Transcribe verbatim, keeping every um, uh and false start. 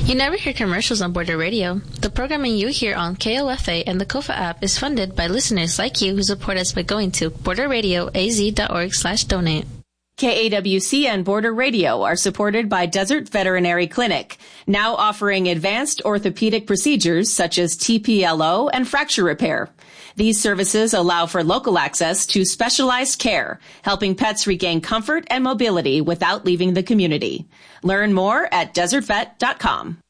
You never hear commercials on Border Radio. The programming you hear on K O F A and the Kofa app is funded by listeners like you who support us by going to borderradioaz.org slash donate. K A W C and Border Radio are supported by Desert Veterinary Clinic, now offering advanced orthopedic procedures such as T P L O and fracture repair. These services allow for local access to specialized care, helping pets regain comfort and mobility without leaving the community. Learn more at desert vet dot com.